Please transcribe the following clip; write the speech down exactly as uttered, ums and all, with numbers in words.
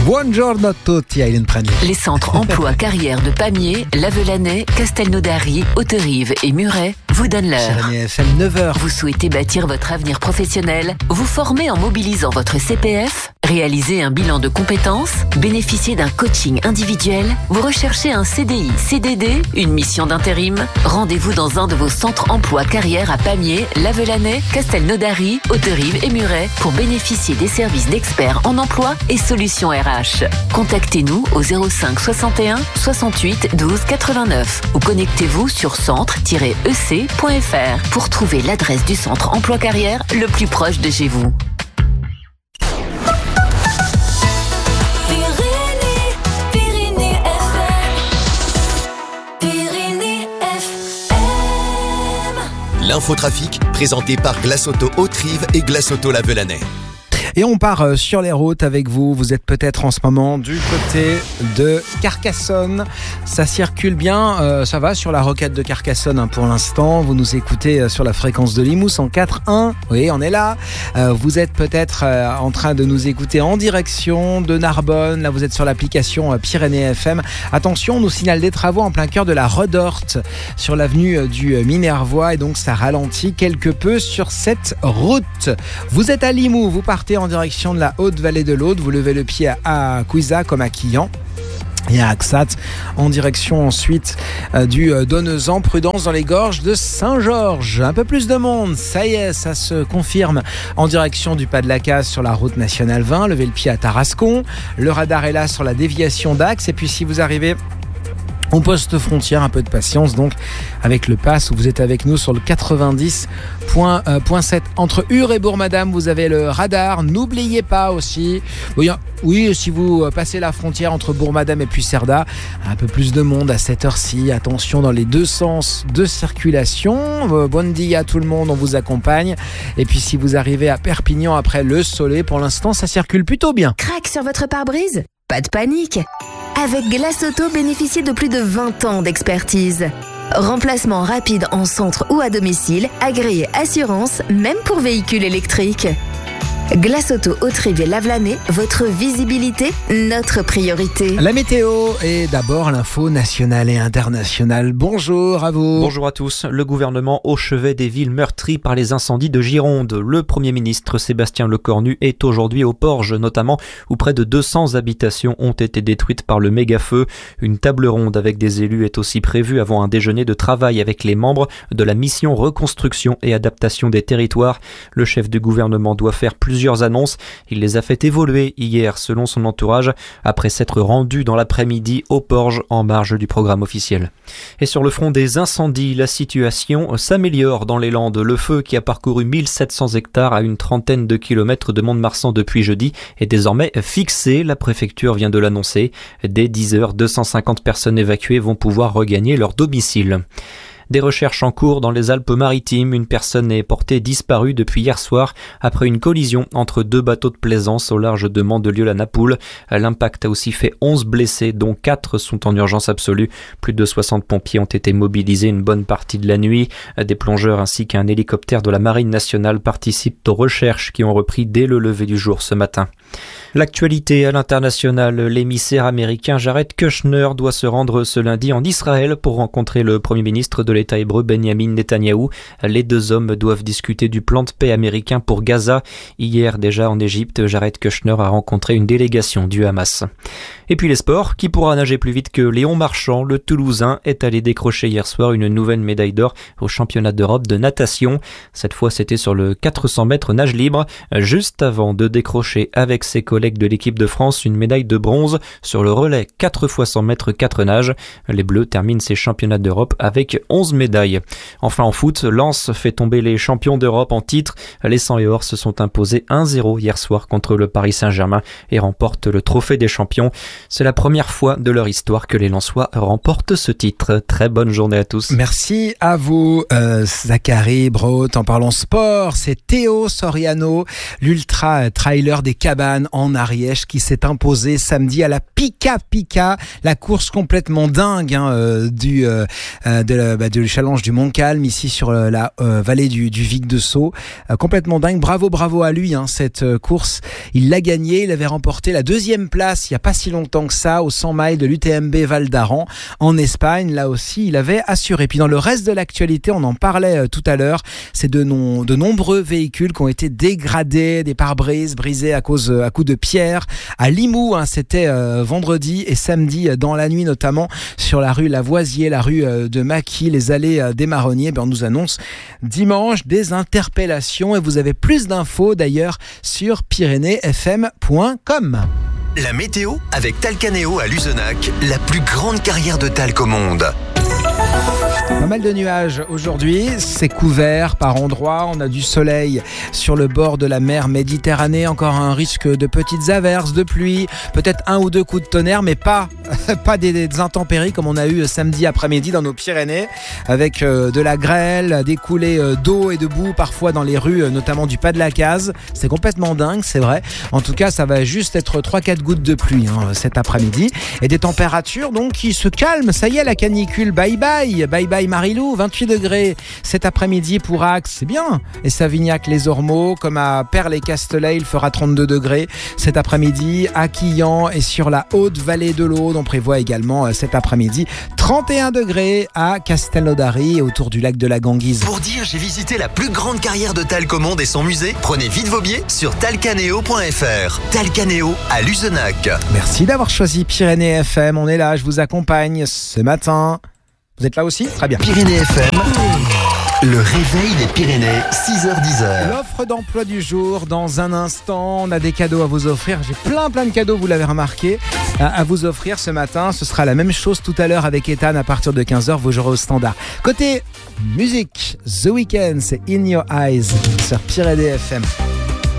Buongiorno a tutti, Aileen Prani. Les centres emploi carrière de Pamiers, Lavelanet, Castelnaudary, Hauterive et Muret vous donnent l'heure. Pyrénées F M, neuf heures. Vous souhaitez bâtir votre avenir professionnel, vous former en mobilisant votre C P F, réaliser un bilan de compétences, bénéficier d'un coaching individuel, vous recherchez un C D I, C D D, une mission d'intérim. Rendez-vous dans un de vos centres emploi carrière à Pamiers, Lavelanet, Castelnaudary, Hauterive et Muret pour bénéficier des services d'experts en emploi et solutions R H. Contactez-nous au zéro cinq soixante et un soixante-huit douze quatre-vingt-neuf ou connectez-vous sur centre tiret e c point f r pour trouver l'adresse du centre emploi carrière le plus proche de chez vous. L'infotrafic, présenté par Glace Auto Hauterive et Glace Auto Lavelanet. Et on part sur les routes avec vous. Vous êtes peut-être en ce moment du côté de Carcassonne. Ça circule bien, euh, ça va sur la rocade de Carcassonne hein, pour l'instant. Vous nous écoutez sur la fréquence de Limoux en quatre un. Oui, on est là. Euh, vous êtes peut-être euh, en train de nous écouter en direction de Narbonne. Là, vous êtes sur l'application euh, Pyrénées F M. Attention, on nous signale des travaux en plein cœur de la Redorte sur l'avenue euh, du Minervois. Et donc, ça ralentit quelque peu sur cette route. Vous êtes à Limoux, vous partez en en direction de la Haute-Vallée de l'Aude, vous levez le pied à, à Couiza comme à Quillan et à Axat, en direction ensuite euh, du euh, Donnezan. Prudence dans les gorges de Saint-Georges. Un peu plus de monde, ça y est, ça se confirme en direction du Pas de la Case sur la route nationale vingt. Levez le pied à Tarascon. Le radar est là sur la déviation d'Axe. Et puis si vous arrivez au poste frontière, un peu de patience donc avec le pass où vous êtes avec nous sur le quatre-vingt-dix virgule sept entre Ur et Bourg-Madame. Vous avez le radar. N'oubliez pas aussi, oui, oui si vous passez la frontière entre Bourg-Madame et Pucerda, un peu plus de monde à cette heure-ci. Attention dans les deux sens de circulation. Bon dia à tout le monde, on vous accompagne. Et puis si vous arrivez à Perpignan après le Soleil, pour l'instant ça circule plutôt bien. Crac sur votre pare-brise ? Pas de panique. Avec Glace Auto, bénéficiez de plus de vingt ans d'expertise. Remplacement rapide en centre ou à domicile, agréé assurance, même pour véhicules électriques. Glace Auto Hauterive et Lavelanet, votre visibilité, notre priorité. La météo et d'abord l'info nationale et internationale. Bonjour à vous. Bonjour à tous. Le gouvernement au chevet des villes meurtries par les incendies de Gironde. Le Premier ministre Sébastien Lecornu est aujourd'hui au Porge, notamment où près de deux cents habitations ont été détruites par le méga-feu. Une table ronde avec des élus est aussi prévue avant un déjeuner de travail avec les membres de la mission reconstruction et adaptation des territoires. Le chef du gouvernement doit faire plus plusieurs annonces. Il les a fait évoluer hier selon son entourage après s'être rendu dans l'après-midi au Porge en marge du programme officiel. Et sur le front des incendies, la situation s'améliore dans les Landes. Le feu qui a parcouru mille sept cents hectares à une trentaine de kilomètres de Mont-de-Marsan depuis jeudi est désormais fixé. La préfecture vient de l'annoncer. Dès dix heures, deux cent cinquante personnes évacuées vont pouvoir regagner leur domicile. Des recherches en cours dans les Alpes-Maritimes. Une personne est portée disparue depuis hier soir après une collision entre deux bateaux de plaisance au large de Mandelieu-la-Napoule. L'impact a aussi fait onze blessés, dont quatre sont en urgence absolue. Plus de soixante pompiers ont été mobilisés une bonne partie de la nuit. Des plongeurs ainsi qu'un hélicoptère de la Marine nationale participent aux recherches qui ont repris dès le lever du jour ce matin. L'actualité à l'international, l'émissaire américain Jared Kushner doit se rendre ce lundi en Israël pour rencontrer le Premier ministre de l'État hébreu Benjamin Netanyahou. Les deux hommes doivent discuter du plan de paix américain pour Gaza. Hier déjà en Égypte, Jared Kushner a rencontré une délégation du Hamas. Et puis les sports, qui pourra nager plus vite que Léon Marchand, le Toulousain est allé décrocher hier soir une nouvelle médaille d'or au championnat d'Europe de natation. Cette fois c'était sur le quatre cents mètres nage libre, juste avant de décrocher avec ses collègues de l'équipe de France une médaille de bronze sur le relais quatre fois cent mètres quatre nages. Les Bleus terminent ces championnats d'Europe avec onze médailles. Enfin en foot, Lens fait tomber les champions d'Europe en titre. Les cent et or se sont imposés un zéro hier soir contre le Paris Saint-Germain et remportent le trophée des champions. C'est la première fois de leur histoire que les Lensois remportent ce titre. Très bonne journée à tous. Merci à vous, euh, Zachary Brault. En parlant sport, c'est Théo Soriano, l'ultra trailer des cabanes en Ariège, qui s'est imposé samedi à la Pika Pika, la course complètement dingue hein, euh, du, euh, de la, bah, du du challenge du Mont-Calm, ici sur la euh, vallée du, du Vic de Sceaux. Euh, complètement dingue. Bravo, bravo à lui, hein, cette euh, course. Il l'a gagné. Il avait remporté la deuxième place il n'y a pas si longtemps que ça au cent miles de l'U T M B Val d'Aran en Espagne. Là aussi, il avait assuré. Puis dans le reste de l'actualité, on en parlait euh, tout à l'heure, c'est de, non, de nombreux véhicules qui ont été dégradés, des pare-brises brisés à cause à coups de pierre. À Limoux, hein, c'était euh, vendredi et samedi euh, dans la nuit, notamment sur la rue Lavoisier, la rue euh, de Maquis, les allées euh, des Marronniers. Ben, on nous annonce dimanche des interpellations et vous avez plus d'infos d'ailleurs sur pyrénées f m point com. La météo avec Talcanéo à Luzenac, la plus grande carrière de talc au monde. Pas mal de nuages aujourd'hui, c'est couvert par endroits, on a du soleil sur le bord de la mer Méditerranée, encore un risque de petites averses, de pluie, peut-être un ou deux coups de tonnerre, mais pas, pas des, des intempéries comme on a eu samedi après-midi dans nos Pyrénées, avec euh, de la grêle, des coulées euh, d'eau et de boue parfois dans les rues, euh, notamment du Pas de la Case. C'est complètement dingue, c'est vrai. En tout cas, ça va juste être trois quatre gouttes de pluie hein, cet après-midi, et des températures donc qui se calment. Ça y est, la canicule, bye bye, bye bye Marilou, vingt-huit degrés cet après-midi pour Axe, c'est bien. Et Savignac-les-Ormeaux, comme à Perles-et-Castellet, il fera trente-deux degrés cet après-midi. À Quillan et sur la haute vallée de l'Aude, on prévoit également cet après-midi trente et un degrés à Castelnaudary et autour du lac de la Ganguise. Pour dire j'ai visité la plus grande carrière de talc au monde et son musée, prenez vite vos billets sur talcanéo point f r. Talcanéo à Luzenac. Merci d'avoir choisi Pyrénées F M, on est là, je vous accompagne ce matin. Vous êtes là aussi ? Très bien. Pyrénées F M, le réveil des Pyrénées, six heures dix. L'offre d'emploi du jour, dans un instant, on a des cadeaux à vous offrir. J'ai plein plein de cadeaux, vous l'avez remarqué, à vous offrir ce matin. Ce sera la même chose tout à l'heure avec Ethan à partir de quinze heures, vous jouerez au standard. Côté musique, The Weeknd, c'est In Your Eyes sur Pyrénées F M.